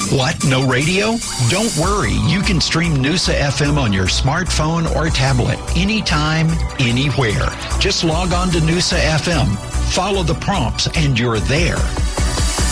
What? No radio? Don't worry. You can stream Noosa FM on your smartphone or tablet anytime, anywhere. Just log on to Noosa FM, follow the prompts, and you're there.